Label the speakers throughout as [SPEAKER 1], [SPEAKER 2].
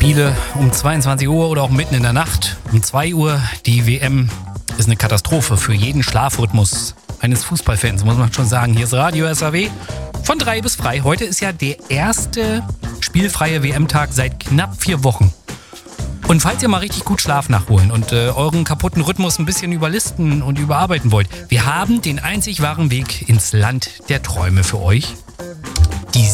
[SPEAKER 1] Spiele um 22 Uhr oder auch mitten in der Nacht um 2 Uhr. Die WM ist eine Katastrophe für jeden Schlafrhythmus eines Fußballfans, muss man schon sagen. Hier ist Radio SAW von 3 bis frei. Heute ist ja der erste spielfreie WM-Tag seit knapp 4 Wochen. Und falls ihr mal richtig gut Schlaf nachholen und euren kaputten Rhythmus ein bisschen überlisten und überarbeiten wollt, wir haben den einzig wahren Weg ins Land der Träume für euch. Die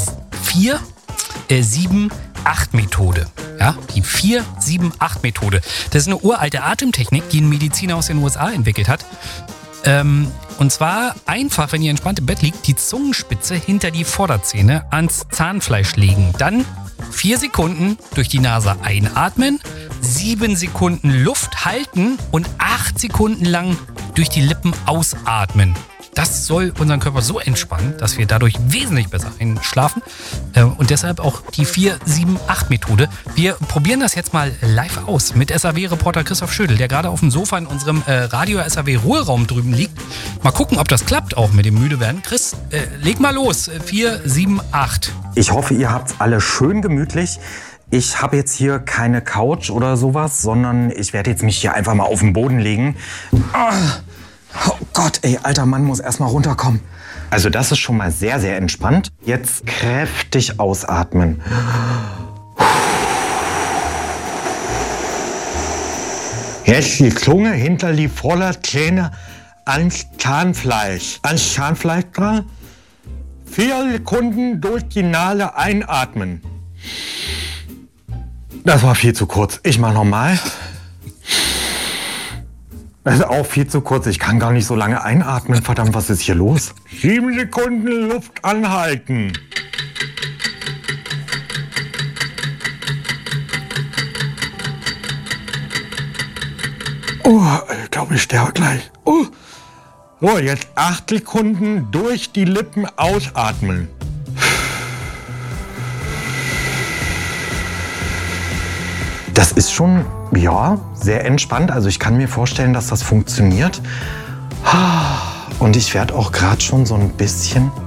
[SPEAKER 1] 4-7-8-Methode. Ja, die 4-7-8-Methode. Das ist eine uralte Atemtechnik, die ein Mediziner aus den USA entwickelt hat. Und zwar einfach, wenn ihr entspannt im Bett liegt, die Zungenspitze hinter die Vorderzähne ans Zahnfleisch legen. Dann 4 Sekunden durch die Nase einatmen, 7 Sekunden Luft halten und 8 Sekunden lang durch die Lippen ausatmen. Das soll unseren Körper so entspannen, dass wir dadurch wesentlich besser einschlafen. Und deshalb auch die 4-7-8-Methode. Wir probieren das jetzt mal live aus mit SAW-Reporter Christoph Schödel, der gerade auf dem Sofa in unserem Radio SAW-Ruheraum drüben liegt. Mal gucken, ob das klappt auch mit dem Müdewerden. Chris, leg mal los. 4-7-8.
[SPEAKER 2] Ich hoffe, ihr habt's alle schön gemütlich. Ich habe jetzt hier keine Couch oder sowas, sondern ich werde jetzt mich hier einfach mal auf den Boden legen. Oh Gott, ey, alter Mann muss erst mal runterkommen. Also das ist schon mal sehr, sehr entspannt. Jetzt kräftig ausatmen. Jetzt die Zunge hinter die Vorderzähne ans Zahnfleisch. Ans Zahnfleisch dran. 4 Sekunden durch die Nase einatmen. Das war viel zu kurz. Ich mach nochmal. Das ist auch viel zu kurz. Ich kann gar nicht so lange einatmen. Verdammt, was ist hier los? 7 Sekunden Luft anhalten. Oh, ich glaube, ich sterbe gleich. Oh. So, jetzt 8 Sekunden durch die Lippen ausatmen. Das ist schon, ja, sehr entspannt. Also ich kann mir vorstellen, dass das funktioniert. Und ich werde auch gerade schon so ein bisschen